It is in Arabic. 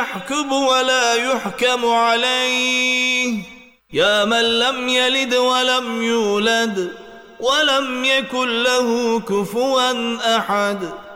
يحكم ولا يحكم عليه، يا من لم يلد ولم يولد ولم يكن له كفوا أحد.